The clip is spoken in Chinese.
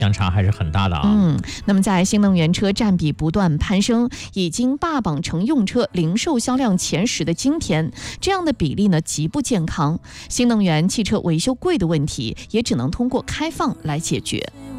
相差还是很大的啊。 那么在新能源车占比不断攀升，已经霸榜乘用车零售销量前10的今天，这样的比例呢极不健康。新能源汽车维修贵的问题，也只能通过开放来解决。